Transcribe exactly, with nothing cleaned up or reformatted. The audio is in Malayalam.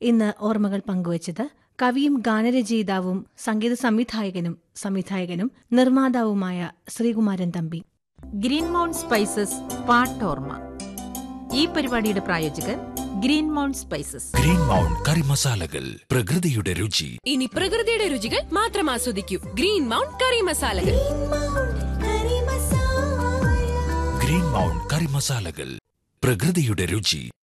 ഇന്ന് ഓർമ്മകൾ പങ്കുവച്ചത് കവിയും ഗാനരചയിതാവും സംഗീത സംവിധായകനും സംവിധായകനും നിർമ്മാതാവുമായ Sreekumaran Thampi. Green mount spices പാട്ടോർമ്മ. ഈ പരിപാടിയുടെ പ്രായോജകർ green mount spices. Green mount കറി മസാലകൾ, പ്രകൃതിയുടെ രുചി. ഇനി പ്രകൃതിയുടെ രുചികൾ മാത്രം ആസ്വദിക്കൂ. ഗ്രീൻ മൗണ്ട് കറി മസാലകൾ. ഗ്രീൻ മൗണ്ട് കറി മസാലകൾ, പ്രകൃതിയുടെ രുചി.